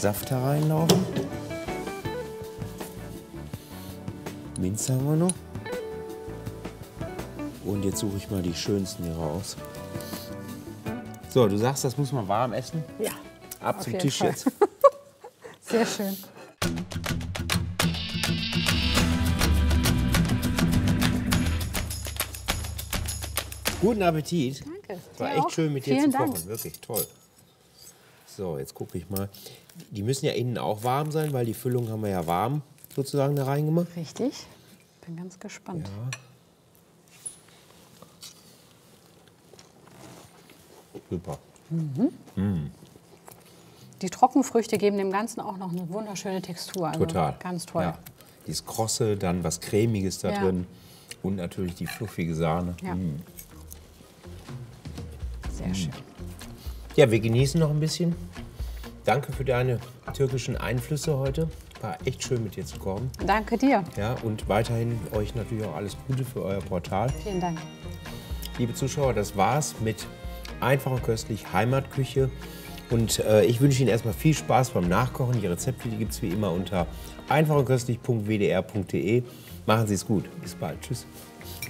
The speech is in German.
Saft da reinlaufen. Minze haben wir noch. Und jetzt suche ich mal die schönsten hier raus. So, du sagst, das muss man warm essen? Ja. Ab auf zum jeden Tisch Fall. jetzt. Sehr schön. Guten Appetit. Danke. Es war Dir echt auch. schön mit dir Vielen zu Dank. kochen. Wirklich toll. So, jetzt gucke ich mal. Die müssen ja innen auch warm sein, weil die Füllung haben wir ja warm sozusagen da reingemacht. Richtig. Bin ganz gespannt. Super. Die Trockenfrüchte geben dem Ganzen auch noch eine wunderschöne Textur. Also Total. Ganz toll. Ja. Dieses Krosse, dann was Cremiges da Ja. drin und natürlich die fluffige Sahne. Ja. Sehr schön. Ja, wir genießen noch ein bisschen. Danke für deine türkischen Einflüsse heute. War echt schön mit dir zu kochen. Danke dir. Ja, und weiterhin euch natürlich auch alles Gute für euer Portal. Vielen Dank. Liebe Zuschauer, das war's mit Einfach und Köstlich Heimatküche. Und ich wünsche Ihnen erstmal viel Spaß beim Nachkochen. Die Rezepte gibt es wie immer unter einfachundköstlich.wdr.de. Machen Sie es gut. Bis bald. Tschüss.